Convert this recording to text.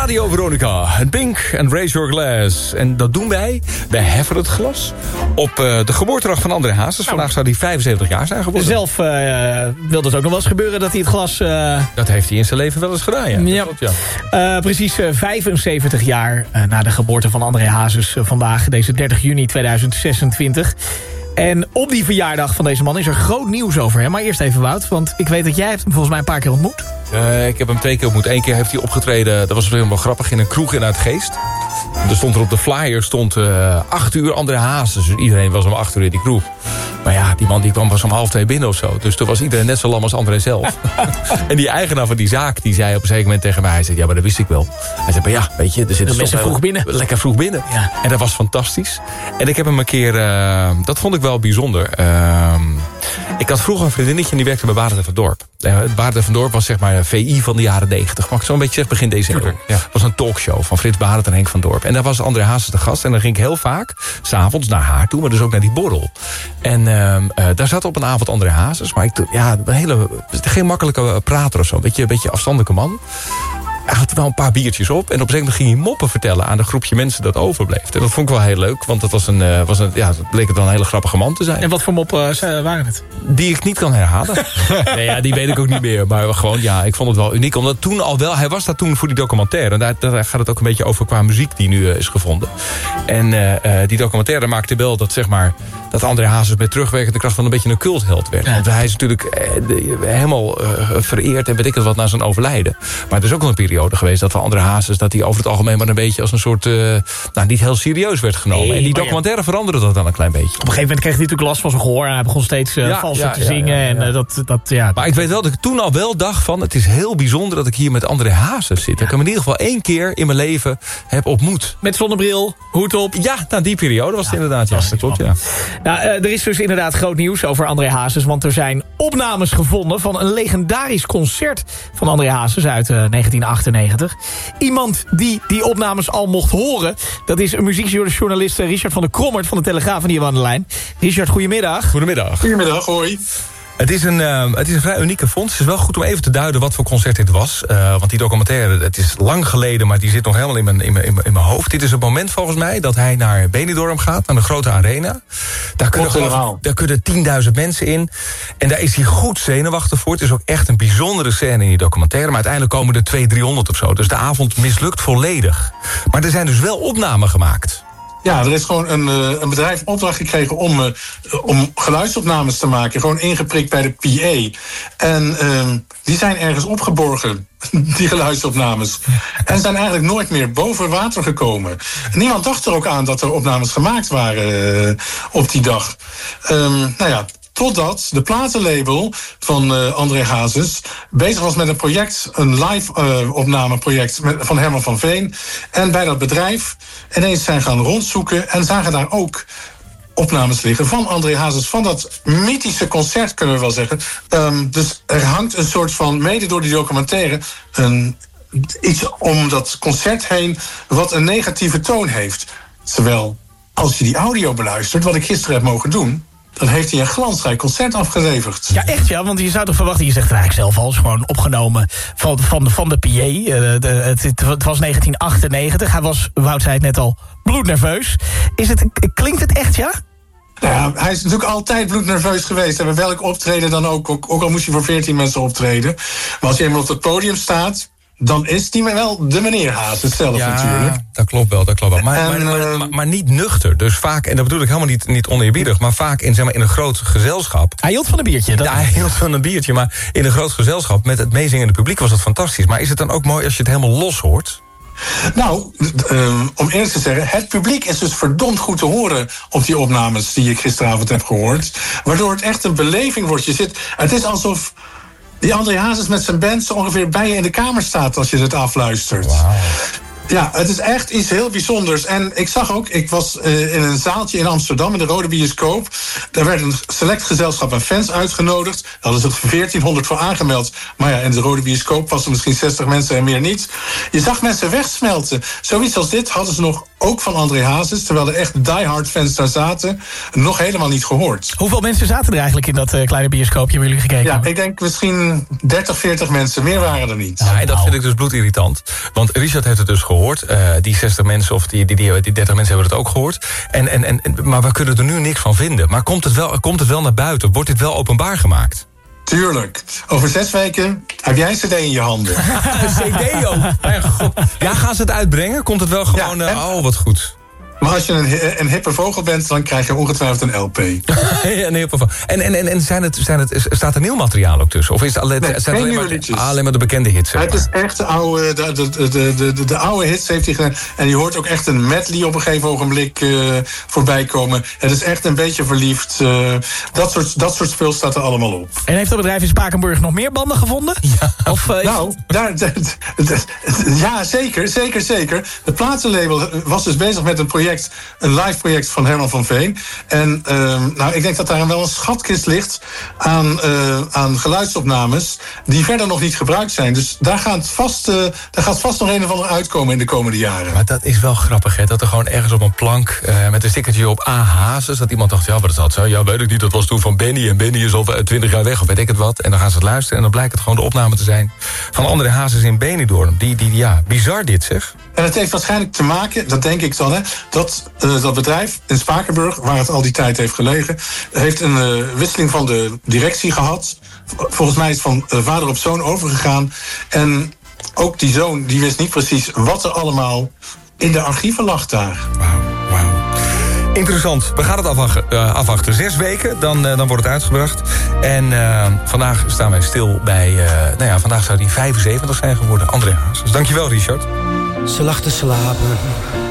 Radio Veronica, Pink en Raise Your Glass. En dat doen wij. Wij heffen het glas op de geboortedag van André Hazes. Vandaag zou hij 75 jaar zijn geworden. Zelf wilde het ook nog wel eens gebeuren dat hij het glas... Dat heeft hij in zijn leven wel eens gedaan, ja. Klopt, ja. Precies 75 jaar na de geboorte van André Hazes vandaag, deze 30 juni 2026. En op die verjaardag van deze man is er groot nieuws over hem. Maar eerst even Wout, want ik weet dat jij hebt hem volgens mij een paar keer ontmoet. Ik heb hem 2 keer ontmoet. 1 keer heeft hij opgetreden, dat was helemaal grappig, in een kroeg in Uitgeest. Er stond er op de flyer 8 uur André Hazes. Dus iedereen was om 8 uur in die kroeg. Maar ja, die man die kwam pas om 1:30 binnen of zo. Dus toen was iedereen net zo lam als André zelf. En die eigenaar van die zaak, die zei op een zeker moment tegen mij... Hij zei, ja, maar dat wist ik wel. Hij zei, maar ja, weet je, er zitten mensen vroeg binnen. Lekker vroeg binnen. Ja. En dat was fantastisch. En ik heb hem een keer... dat vond ik wel bijzonder. Ik had vroeger een vriendinnetje en die werkte bij Barend van Dorp. Barend van Dorp was zeg maar een VI van de jaren 90. Mag ik zo een beetje zeggen, begin december. Ja. Het was een talkshow van Frits Barend en Henk van Dorp. En daar was André Hazes de gast. En dan ging ik heel vaak, 's avonds naar haar toe, maar dus ook naar die borrel. En daar zat op een avond André Hazes. Maar geen makkelijke prater of zo. Een beetje afstandelijke man. Hij had wel een paar biertjes op. En op een gegeven moment ging hij moppen vertellen aan een groepje mensen dat overbleef. En dat vond ik wel heel leuk. Want dat het bleek het wel een hele grappige man te zijn. En wat voor moppen waren het? Die ik niet kan herhalen. Nee, ja, die weet ik ook niet meer. Maar gewoon, ja, ik vond het wel uniek. Omdat toen al wel, hij was daar toen voor die documentaire. En daar gaat het ook een beetje over qua muziek die nu is gevonden. En die documentaire maakte wel dat, zeg maar, dat André Hazes met terugwerkende kracht van een beetje een cultheld werd. Ja. Want hij is natuurlijk helemaal vereerd en weet ik het wat na zijn overlijden. Maar er is ook wel een periode geweest dat van André Hazes, dat hij over het algemeen maar een beetje als een soort niet heel serieus werd genomen. Nee, en die documentaire veranderde dat dan een klein beetje. Op een gegeven moment kreeg hij natuurlijk last van zijn gehoor en hij begon steeds valser te zingen. En Maar ik weet wel dat ik toen al wel dacht van, het is heel bijzonder dat ik hier met André Hazes zit. Dat ik hem in ieder geval 1 keer in mijn leven heb ontmoet. Met zonnebril, hoed op. Ja, die periode was het inderdaad. Ja, dat klopt, ja. Nou, er is dus inderdaad groot nieuws over André Hazes, want er zijn opnames gevonden van een legendarisch concert van André Hazes uit 1998. Iemand die opnames al mocht horen, dat is muziekjournalist Richard van der Krommert van de Telegraaf, en die hebben we aan de lijn. Richard, goedemiddag. Goedemiddag. Goedemiddag, hoi. Het is een vrij unieke fonds. Het is wel goed om even te duiden wat voor concert dit was. Want die documentaire, het is lang geleden, maar die zit nog helemaal in mijn hoofd. Dit is het moment volgens mij dat hij naar Benidorm gaat, naar de grote arena. Daar kunnen 10.000 mensen in. En daar is hij goed zenuwachtig voor. Het is ook echt een bijzondere scène in die documentaire. Maar uiteindelijk komen er 200-300 of zo. Dus de avond mislukt volledig. Maar er zijn dus wel opnamen gemaakt. Ja, er is gewoon een bedrijf opdracht gekregen om geluidsopnames te maken. Gewoon ingeprikt bij de PA. En die zijn ergens opgeborgen, die geluidsopnames. En zijn eigenlijk nooit meer boven water gekomen. Niemand dacht er ook aan dat er opnames gemaakt waren op die dag. Totdat de platenlabel van André Hazes bezig was met een project, een live opnameproject van Herman van Veen. En bij dat bedrijf ineens zijn gaan rondzoeken en zagen daar ook opnames liggen van André Hazes, van dat mythische concert, kunnen we wel zeggen. Dus er hangt een soort van, mede door die documentaire, iets om dat concert heen wat een negatieve toon heeft. Terwijl, als je die audio beluistert, wat ik gisteren heb mogen doen, dan heeft hij een glansrijk concert afgeleverd. Ja, echt ja, want je zou toch verwachten, je zegt er eigenlijk zelf al, is gewoon opgenomen van de PA. Het was 1998, hij was, Wout zei het net al, bloednerveus. Klinkt het echt, ja? Nou ja, hij is natuurlijk altijd bloednerveus geweest. En bij welk optreden dan ook al moest hij voor 14 mensen optreden. Maar als je eenmaal op het podium staat, dan is die wel de meneer Hazes zelf natuurlijk. Ja, dat klopt wel. Maar niet nuchter. Dus vaak, en dat bedoel ik helemaal niet oneerbiedig, maar vaak in een groot gezelschap. Hij hield van een biertje. Hij hield van een biertje, maar in een groot gezelschap met het meezingende publiek was dat fantastisch. Maar is het dan ook mooi als je het helemaal los hoort? Nou, om eerlijk te zeggen, het publiek is dus verdomd goed te horen op die opnames die ik gisteravond heb gehoord. Waardoor het echt een beleving wordt. Het is alsof die André Hazes met zijn band zo ongeveer bij je in de kamer staat als je het afluistert. Wow. Ja, het is echt iets heel bijzonders. En ik zag ook, ik was in een zaaltje in Amsterdam, in de Rode Bioscoop. Daar werd een select gezelschap aan fans uitgenodigd. Daar hadden ze 1400 voor aangemeld. Maar ja, in de Rode Bioscoop was er misschien 60 mensen en meer niet. Je zag mensen wegsmelten. Zoiets als dit hadden ze nog ook van André Hazes, terwijl er echt diehard fans daar zaten, nog helemaal niet gehoord. Hoeveel mensen zaten er eigenlijk in dat kleine bioscoopje, hebben jullie gekeken? Ja, ik denk misschien 30, 40 mensen. Meer waren er niet. Ja, en dat vind ik dus bloedirritant. Want Richard heeft het dus gehoord. Die 60 mensen of die 30 mensen hebben het ook gehoord. Maar we kunnen er nu niks van vinden. Maar komt het wel naar buiten? Wordt dit wel openbaar gemaakt? Tuurlijk. Over 6 weken heb jij een cd in je handen. CD ook? Ja, gaan ze het uitbrengen? Komt het wel gewoon... oh, wat goed. Maar als je een hippe vogel bent, dan krijg je ongetwijfeld een LP. Ja, een hippe vogel. En staat er nieuw materiaal ook tussen? Of is het alleen maar de bekende hits? Het is echt de oude hits heeft hij gedaan. En je hoort ook echt een medley op een gegeven ogenblik voorbij komen. Het is echt een beetje verliefd. Dat soort spul staat er allemaal op. En heeft dat bedrijf in Spakenburg nog meer banden gevonden? Ja. Of, ja, zeker. De platenlabel was dus bezig met een live project van Herman van Veen. En ik denk dat daar wel een schatkist ligt aan geluidsopnames die verder nog niet gebruikt zijn. Dus daar gaat vast nog een of ander uitkomen in de komende jaren. Maar dat is wel grappig, hè? Dat er gewoon ergens op een plank met een stickertje op Hazes, dat iemand dacht, ja, wat is dat zo? Ja, weet ik niet, dat was toen van Benny. En Benny is al 20 jaar weg, of weet ik het wat. En dan gaan ze het luisteren en dan blijkt het gewoon de opname te zijn van André Hazes in Benidorm. Ja, bizar dit, zeg. En het heeft waarschijnlijk te maken, dat denk ik dan, hè, dat bedrijf in Spakenburg, waar het al die tijd heeft gelegen, heeft een wisseling van de directie gehad. Volgens mij is het van vader op zoon overgegaan. En ook die zoon, die wist niet precies wat er allemaal in de archieven lag daar. Wauw. Interessant. We gaan het afwachten. 6 weken, dan wordt het uitgebracht. En vandaag staan wij stil bij... vandaag zou hij 75 zijn geworden. André Hazes. Dankjewel, Richard. Ze lag te slapen